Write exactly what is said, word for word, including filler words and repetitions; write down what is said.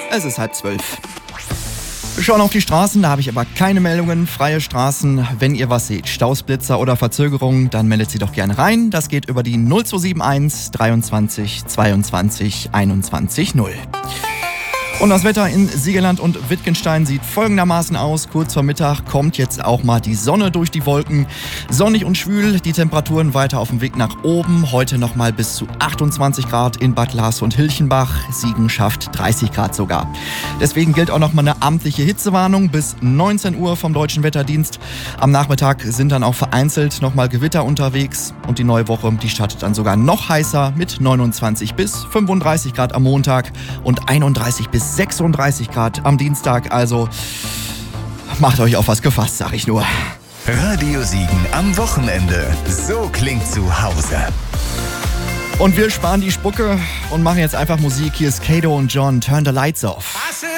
Es ist halb zwölf. Wir schauen auf die Straßen, da habe ich aber keine Meldungen. Freie Straßen, wenn ihr was seht, Stausblitzer oder Verzögerungen, dann meldet sie doch gerne rein. Das geht über die null zwei sieben eins dreiundzwanzig zweiundzwanzig einundzwanzig null. Und das Wetter in Siegerland und Wittgenstein sieht folgendermaßen aus. Kurz vor Mittag kommt jetzt auch mal die Sonne durch die Wolken. Sonnig und schwül, die Temperaturen weiter auf dem Weg nach oben. Heute nochmal bis zu achtundzwanzig Grad in Bad Lars und Hilchenbach. Siegen schafft dreißig Grad sogar. Deswegen gilt auch nochmal eine amtliche Hitzewarnung bis neunzehn Uhr vom Deutschen Wetterdienst. Am Nachmittag sind dann auch vereinzelt nochmal Gewitter unterwegs. Und die neue Woche, die startet dann sogar noch heißer mit neunundzwanzig bis fünfunddreißig Grad am Montag und einunddreißig bis sechsunddreißig Grad am Dienstag, also macht euch auf was gefasst, sag ich nur. Radio Siegen am Wochenende. So klingt zu Hause. Und wir sparen die Spucke und machen jetzt einfach Musik. Hier ist Kato und John, Turn the Lights Off.